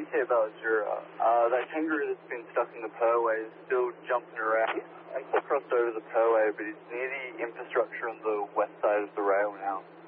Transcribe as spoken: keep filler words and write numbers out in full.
A K Ballajura. Uh, that kangaroo that's been stuck in the Perway is still jumping around. I crossed over the Perway, but it's near the infrastructure on the west side of the rail now.